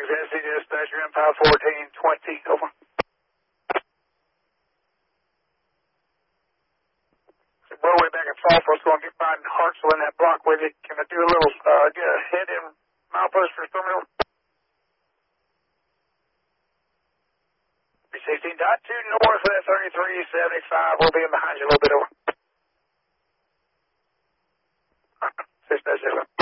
Wings, SCDS station, 51420, over. So we're way back at Falford's going to get riding Hartsel in that block with you. Can I do a little, get a head in milepost for terminal? 16.2 north of that 3375. We'll be in behind you a little bit, over. 6-0.